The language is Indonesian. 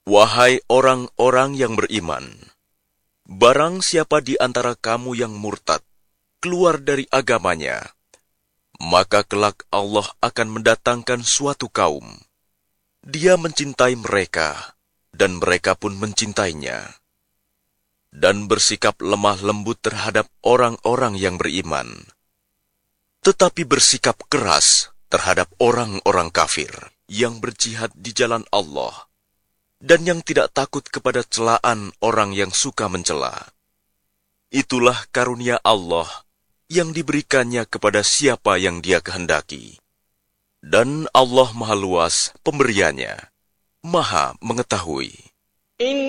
Wahai orang-orang yang beriman, barang siapa di antara kamu yang murtad, keluar dari agamanya, maka kelak Allah akan mendatangkan suatu kaum. Dia mencintai mereka, dan mereka pun mencintainya, dan bersikap lemah lembut terhadap orang-orang yang beriman, tetapi bersikap keras terhadap orang-orang kafir yang berjihad di jalan Allah, dan yang tidak takut kepada celaan orang yang suka mencela. Itulah karunia Allah yang diberikannya kepada siapa yang Dia kehendaki. Dan Allah Maha Luas pemberiannya, Maha Mengetahui.